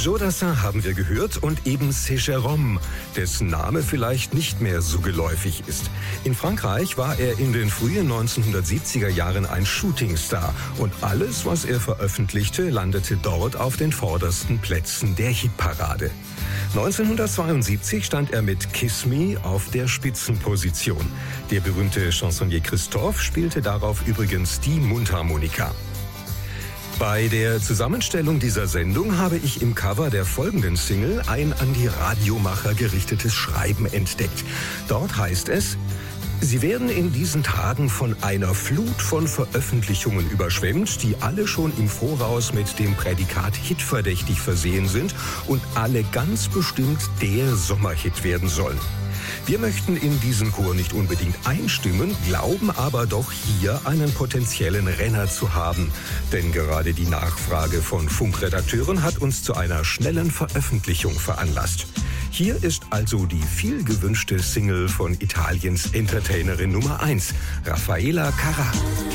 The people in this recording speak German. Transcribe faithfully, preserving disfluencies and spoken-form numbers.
Jodassin haben wir gehört und eben C'est Jérôme, dessen Name vielleicht nicht mehr so geläufig ist. In Frankreich war er in den frühen neunzehnhundertsiebziger Jahren ein Shootingstar und alles, was er veröffentlichte, landete dort auf den vordersten Plätzen der Hitparade. neunzehnhundertzweiundsiebzig stand er mit Kiss Me auf der Spitzenposition. Der berühmte Chansonnier Christophe spielte darauf übrigens die Mundharmonika. Bei der Zusammenstellung dieser Sendung habe ich im Cover der folgenden Single ein an die Radiomacher gerichtetes Schreiben entdeckt. Dort heißt es: Sie werden in diesen Tagen von einer Flut von Veröffentlichungen überschwemmt, die alle schon im Voraus mit dem Prädikat hitverdächtig versehen sind und alle ganz bestimmt der Sommerhit werden sollen. Wir möchten in diesen Chor nicht unbedingt einstimmen, glauben aber doch hier einen potenziellen Renner zu haben. Denn gerade die Nachfrage von Funkredakteuren hat uns zu einer schnellen Veröffentlichung veranlasst. Hier ist also die viel gewünschte Single von Italiens Entertainerin Nummer eins, Raffaella Carrà.